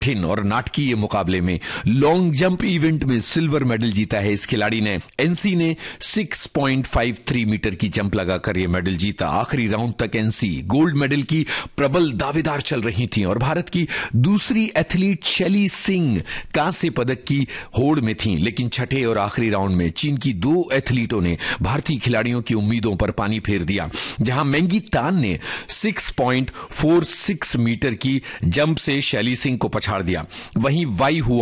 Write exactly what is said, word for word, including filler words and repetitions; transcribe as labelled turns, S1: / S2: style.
S1: कठिन और नाटकीय मुकाबले में लॉन्ग जंप इवेंट में सिल्वर मेडल जीता है इस खिलाड़ी ने। एनसी ने छह पॉइंट पाँच तीन मीटर की जंप लगाकर यह मेडल जीता। आखिरी राउंड तक एनसी गोल्ड मेडल की प्रबल दावेदार चल रही थी और भारत की दूसरी एथलीट शैली सिंह कांस्य पदक की होड़ में थी, लेकिन छठे और आखिरी राउंड में चीन की दो एथलीटों ने भारतीय खिलाड़ियों की उम्मीदों पर पानी फेर दिया। जहां मैंगी तान ने छह पॉइंट चार छह मीटर की जंप से शैली सिंह को पछाड़ दिया, वहीं वाई हुआ